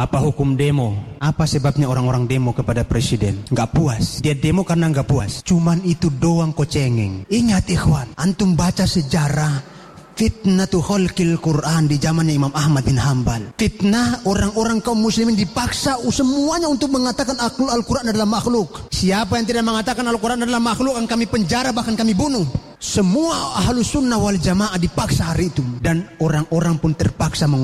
Apa hukum demo? Apa sebabnya orang-orang demo kepada presiden? Nggak puas. Dia demo karena nggak puas. Cuman itu doang kok cengeng. Ingat ikhwan, antum baca sejarah fitnatu khalqil Quran di zamannya Imam Ahmad bin Hambal. Fitnah orang-orang kaum muslimin dipaksa semuanya untuk mengatakan Al-Quran adalah makhluk. Siapa yang tidak mengatakan Al-Quran adalah makhluk akan kami penjara, bahkan kami bunuh. Semua ahlus sunnah wal jamaah dipaksa hari itu. Dan orang-orang pun terpaksa